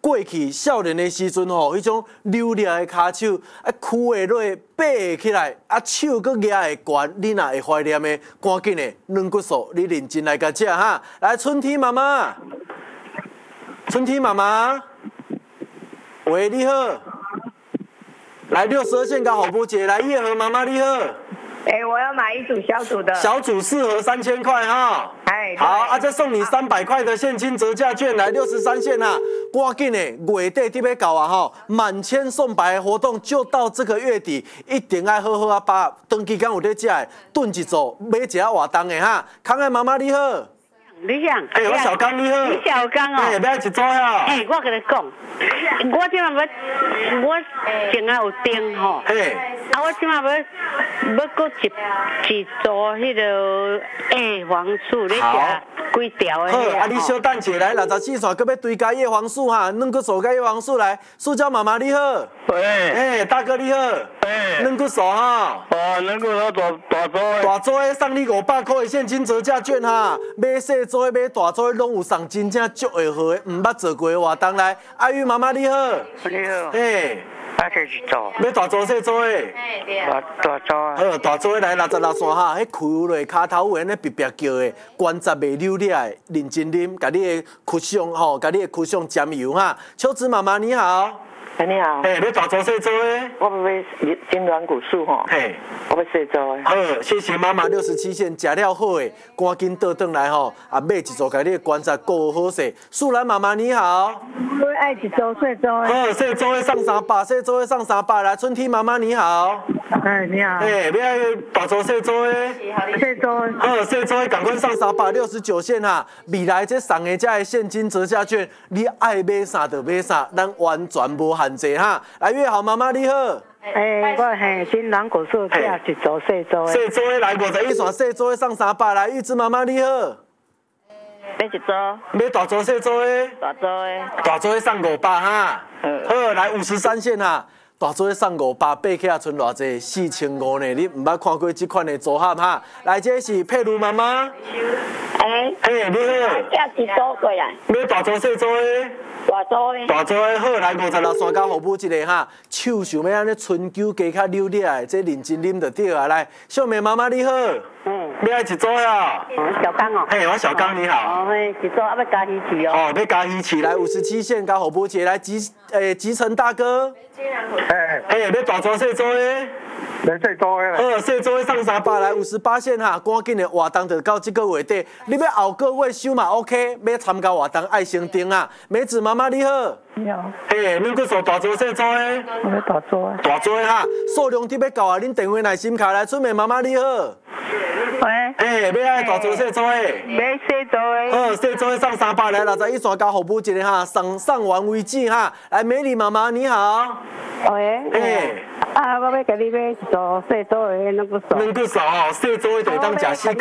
过去少年的时阵吼，迄种溜裂的骹手，屈的落，爬起来，手搁举会悬，你若会怀念的，赶紧的软骨素，你认真来甲食哈。来，春天妈妈，春天妈妈，喂，你好。来62线搞好波姐，来叶和妈妈你好。 我要买一组小组的。 小组4盒3000块哈。好，再送你300块的现金折价券，来63线啊，赶紧的，月底就要到啊吼，满千送百的活动就到这个月底，一定要好好把长期间有在食的炖一组，买一下活动的哈。康爱妈妈你好。 你想？ 我小刚你好。 你小刚哦。 要一组呀。 我跟你讲，我今晚我前下有订吼。我今晚要搁一组迄个叶黄素，你食几条的？ 好，你稍等下来64线，搁要追加叶黄素哈，软骨素加叶黄素来。塑胶妈妈你好。 喂。 大哥你好。软骨素哈。 软骨素大组的。 大组的送你500块的现金折价券哈，买小组的买大组的拢有送，真正足会好的，毋捌做过的活动来。阿玉妈妈你好。 你好。我这是做。 要大组小组的。 大组啊。 好，大组的来66线哈，迄跍落骹头有安尼别别叫的，关节袂扭裂的，认真啉，甲你的曲上吼，甲你的曲上沾油哈。秋子妈妈你好。 你好。 要大组小组的。 我要买金软骨素吼。我要小组的。 好，谢谢妈妈67线，食了好的，赶紧倒转来吼，买一组，甲你的关节顾好势。素兰妈妈你好。 我爱一组小组的。 好，小组的上300，小组的上300，来，春天妈妈你好。 你好。 要大组小组的。 小组的。 好，小组的赶快上369线哈，未来这送的这的现金折价券，你爱买啥就买啥，咱完全无限制哈。来，月好妈妈你好。 我金软骨素食一组小组的。 小组的来51线，小组的上300，来，玉芝妈妈你好。 买一组。 买大组小组的。 大组的。 大组的上500哈。好，来53线哈。大组的送500，爬起来剩偌济？4500呢？你唔捌看过这款的组合哈？来，这是佩如妈妈。你好。 食一组过来。 买大组小组的。 大组的。 大组的好，来56线加互补一个哈。手想要安尼春秋加较溜裂的，这认真啉就对啊。来，小妹妈妈你好。要爱一组呀？ 小刚哦。 我小刚你好。 一组要加鱼翅哦。 要加鱼翅来57线加互补一个来集成大哥。要大组小组的。 要小组的。 好，小组的上300来58线哈，赶紧的活动就到这个月底。你要后个月收嘛 OK， 要参加活动爱先订啊。梅子妈妈你好。 你好。 软骨素大组小组的。 我要大组的。 大组的哈，数量特别够啊，恁电话来心卡来，春梅妈妈你好。要爱大组小组的。 买小组的。 好，小组的上300来61线加互补一个哈，上完为止哈。来，美丽妈妈你好。 我要甲你买一组小组的软骨素。 软骨素哦，小组的就当食4